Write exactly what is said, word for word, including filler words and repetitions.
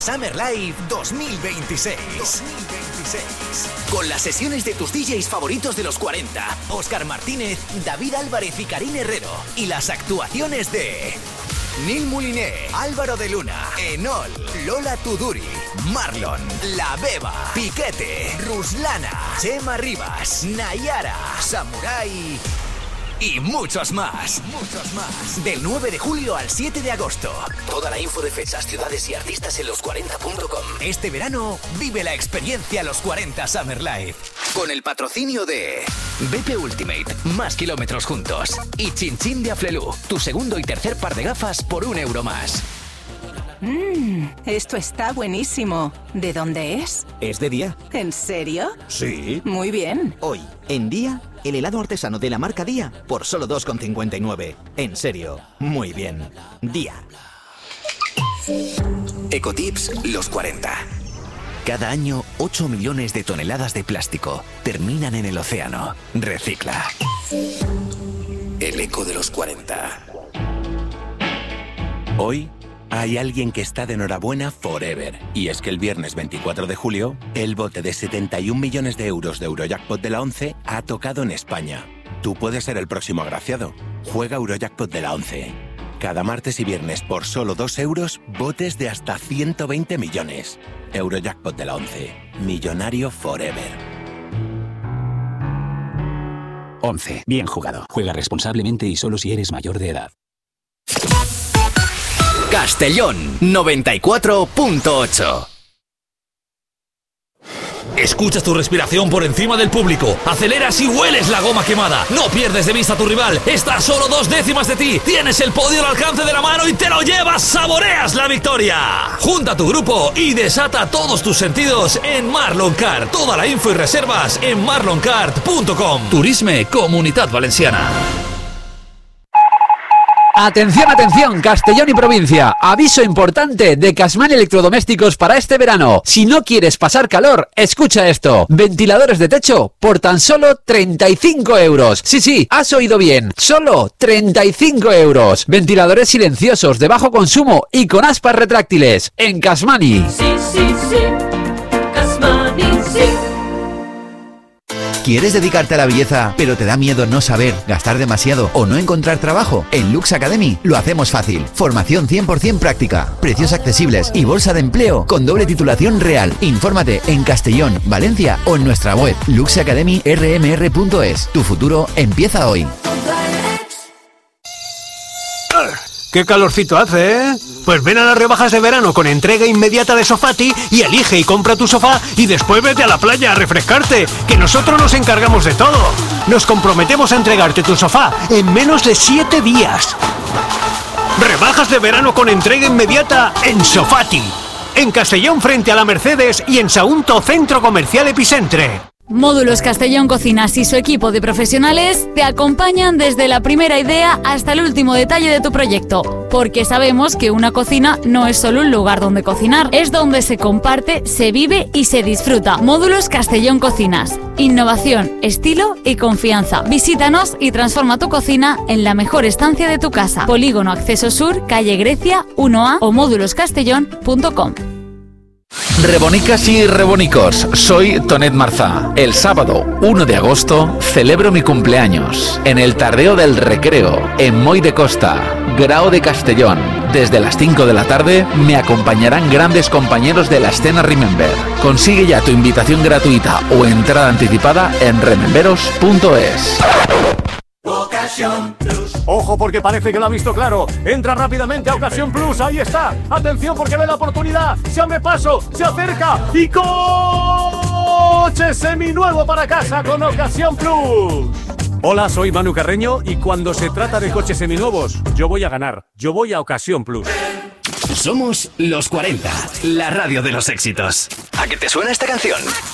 Summer Live dos mil veintiséis. dos mil veintiséis. Con las sesiones de tus D Js favoritos de los cuarenta, Óscar Martínez, David Álvarez y Karin Herrero. Y las actuaciones de Neil Mouliné, Álvaro de Luna, Enol, Lola Tuduri, Marlon, La Beba, Piquete, Ruslana, Chema Rivas, Nayara, Samurai y muchos más, muchos más. Del nueve de julio al siete de agosto. Toda la info de fechas, ciudades y artistas en los cuarenta punto com. Este verano vive la experiencia Los cuarenta Summer Live. Con el patrocinio de B P Ultimate, más kilómetros juntos. Y Chin Chin de Aflelu, tu segundo y tercer par de gafas por un euro más. Mmm, esto está buenísimo. ¿De dónde es? Es de Día. ¿En serio? Sí. Muy bien. Hoy, en Día, el helado artesano de la marca Día por solo dos con cincuenta y nueve. En serio, muy bien. Día. Ecotips Los cuarenta. Cada año, ocho millones de toneladas de plástico terminan en el océano. Recicla. El eco de los cuarenta. Hoy hay alguien que está de enhorabuena forever. Y es que el viernes veinticuatro de julio, el bote de setenta y un millones de euros de Eurojackpot de la ONCE ha tocado en España. Tú puedes ser el próximo agraciado. Juega Eurojackpot de la ONCE. Cada martes y viernes por solo dos euros, botes de hasta ciento veinte millones. Eurojackpot de la ONCE. Millonario forever. ONCE. Bien jugado. Juega responsablemente y solo si eres mayor de edad. Castellón noventa y cuatro punto ocho. Escuchas tu respiración por encima del público. Aceleras y hueles la goma quemada. No pierdes de vista a tu rival. Está a solo dos décimas de ti. Tienes el podio al alcance de la mano y te lo llevas. Saboreas la victoria. Junta tu grupo y desata todos tus sentidos en Marlon Kart. Toda la info y reservas en marlon kart punto com. Turisme Comunitat Valenciana. Atención, atención, Castellón y provincia. Aviso importante de Casman Electrodomésticos para este verano. Si no quieres pasar calor, escucha esto. Ventiladores de techo por tan solo treinta y cinco euros. Sí, sí, has oído bien. Solo treinta y cinco euros. Ventiladores silenciosos de bajo consumo y con aspas retráctiles. En Casmani. Sí, sí, sí. Casmani, sí. ¿Quieres dedicarte a la belleza, pero te da miedo no saber, gastar demasiado o no encontrar trabajo? En Lux Academy lo hacemos fácil. Formación cien por ciento práctica, precios accesibles y bolsa de empleo con doble titulación real. Infórmate en Castellón, Valencia o en nuestra web lux academy r m r punto es. Tu futuro empieza hoy. ¡Qué calorcito hace, eh! Pues ven a las rebajas de verano con entrega inmediata de Sofati y elige y compra tu sofá y después vete a la playa a refrescarte, que nosotros nos encargamos de todo. Nos comprometemos a entregarte tu sofá en menos de siete días. Rebajas de verano con entrega inmediata en Sofati. En Castellón frente a la Mercedes y en Sagunto Centro Comercial Epicentre. Módulos Castellón Cocinas y su equipo de profesionales te acompañan desde la primera idea hasta el último detalle de tu proyecto, porque sabemos que una cocina no es solo un lugar donde cocinar, es donde se comparte, se vive y se disfruta. Módulos Castellón Cocinas. Innovación, estilo y confianza. Visítanos y transforma tu cocina en la mejor estancia de tu casa. Polígono Acceso Sur, calle Grecia uno A o módulos castellón punto com. Rebonicas y rebonicos, soy Tonet Marzá. El sábado uno de agosto celebro mi cumpleaños en el Tardeo del Recreo, en Moy de Costa, Grao de Castellón. Desde las cinco de la tarde me acompañarán grandes compañeros de la escena Remember. Consigue ya tu invitación gratuita o entrada anticipada en rememberos punto es. Ocasión Plus. Ojo porque parece que lo ha visto claro. Entra rápidamente a Ocasión Plus. Ahí está. Atención porque ve la oportunidad. Se abre paso. Se acerca. Y coche seminuevo para casa con Ocasión Plus. Hola, soy Manu Carreño y cuando se trata de coches seminuevos, yo voy a ganar. Yo voy a Ocasión Plus. Somos Los cuarenta, la radio de los éxitos. ¿A qué te suena esta canción?